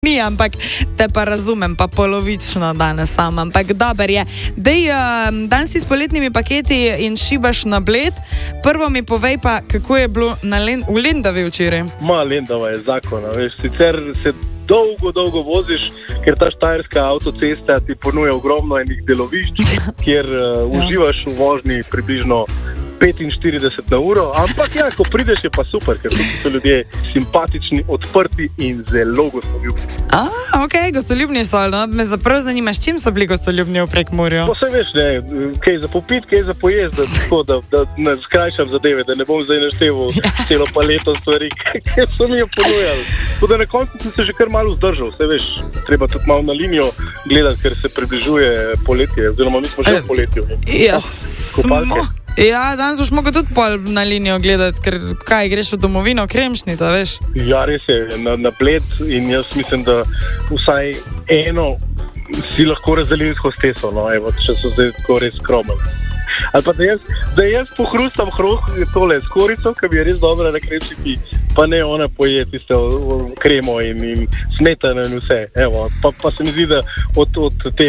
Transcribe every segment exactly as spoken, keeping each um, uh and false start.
Ni, ampak te pa razumem, pa polovično danes sam, ampak dober je. Dej, um, dan si s poletnimi paketi in šibaš na Bled. Prvo mi povej pa, kako je bilo na Len- v Lendavi včeraj. Ma, Lendava je zakon, veš, sicer se dolgo, dolgo voziš, ker ta štajerska avtocesta ti ponuja ogromno enih delovišč, kjer uh, uživaš v vožnji približno petinštirideset na uro, ampak ja, ko prideš je pa super, ker so ljudje simpatični, odprti in zelo gostoljubni. A, ok, gostoljubni so, no, me zapravo zanima, s čim so bili gostoljubni v Prekmurju? Pa se veš, ne, kaj za popit, kaj za pojest, da, tako, da, da ne skrajšam zadeve, da ne bom zdaj našteval celo paleto stvari, kaj so mi jo ponujali. Tako da na koncu sem se že kar malo vzdržal, se veš, treba tudi malo na linijo gledati, ker se približuje poletje, oziroma mi smo že v poletju. Ja, smo. Ja, danes boš mogel tudi pol na linijo gledati, ker kaj, greš v domovino, Kremšnita, veš? Ja, res je, na, na Bled in jaz mislim, da vsaj eno si lahko razdelili s hosteso, no, evo, če so zdaj tako res skromni. Ali pa da jaz, da jaz pohrustam hruh tole s korico, ki bi je res dobra na Kremšniti, pa ne ona poje tiste kremo in, in smetano in vse. Evo, pa, pa se mi zdi, da od, od te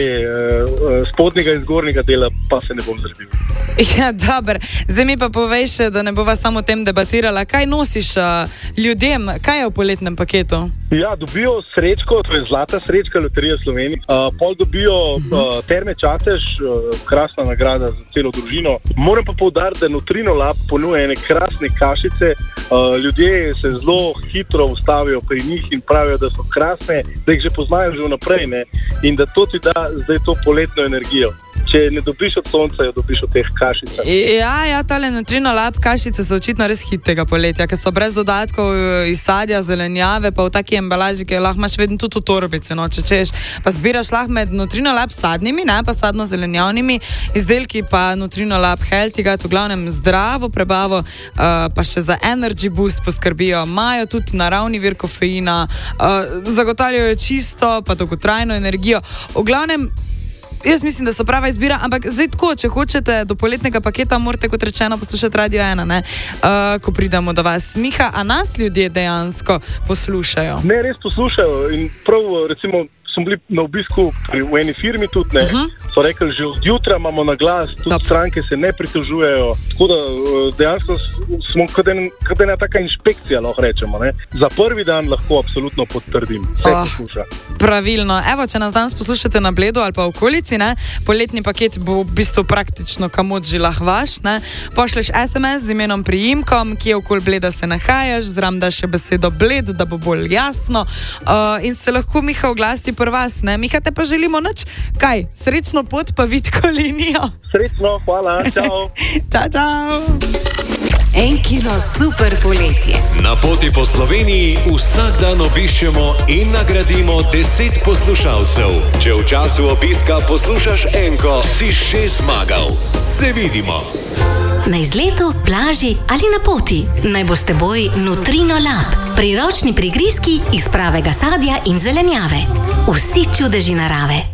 uh, spodnjega in zgornjega dela pa se ne bom zredil. Ja, dober. Zdaj mi pa povej še, da ne bova samo o tem debatirala. Kaj nosiš uh, ljudem? Kaj je v poletnem paketu? Ja, dobijo srečko, to je zlata srečka Loterije Slovenije. Uh, pol dobijo uh, Terme Čatež, uh, krasna nagrada za celo družino. Moram pa poudariti, da Nutrino Lab ponuja ene krasne kašice. Uh, ljudje se zelo hitro ustavijo pri njih in pravijo, da so krasne, da jih že poznajo že vnaprej, ne? In da to ti da zdaj to poletno energijo. Če ne dobiš od sonca, jo dobiš od teh kašic. Ja, ja, tale Nutrino Lab kašice so očitno res hit tega poletja, ker so brez dodatkov iz sadja, zelenjave, pa v taki embalaži, ki jo lahko imaš vedno tudi v torbici, no, če češ. Pa zbiraš lahko med Nutrino Lab sadnimi, ne, pa sadno-zelenjavnimi izdelki, pa Nutrino Lab Healthy, v glavnem zdravo prebavo, uh, pa še za energy boost poskrbijo. Imajo tudi naravni vir kofeina, uh, zagotavljajo čisto, pa dolgotrajno energijo. V glavnem, jaz mislim, da so prava izbira, ampak zdaj tako, če hočete do poletnega paketa, morate kot rečeno poslušati Radio ena, ne? Uh, ko pridemo do vas. Miha, a nas ljudje dejansko poslušajo? Ne, res poslušajo in prav, recimo, smo bili na obisku pri, v eni firmi tudi, ne, uh-huh. So rekli, že od jutra imamo na glas, tudi Top. Stranke se ne pritožujejo, tako da dejansko smo kot ena taka inšpekcija, lahko rečemo, ne. Za prvi dan lahko absolutno potrdim, vse oh, posluša. Pravilno. Evo, če nas danes poslušate na Bledu ali pa v okolici, ne, poletni paket bo v bistvu praktično kamot že lahko vaš, ne. Pošleš es em es z imenom priimkom, kje okoli Bleda se nahajaš, zram daš še besedo Bled, da bo bolj jasno, uh, in se lahko Miha oglasi pri vas, ne. Miha, te pa želimo nič, kaj, srečno pot pa vitko linijo. Srečno, hvala, čau. Čau, čau. En kilo super poletje. Na poti po Sloveniji vsak dan obiščemo in nagradimo deset poslušalcev. Če v času obiska poslušaš enko, si že zmagal. Se vidimo. Na izletu, plaži ali na poti. Naj bo s teboj Nutrino Lab. Priročni prigrizki iz pravega sadja in zelenjave. Vsi čudeži narave.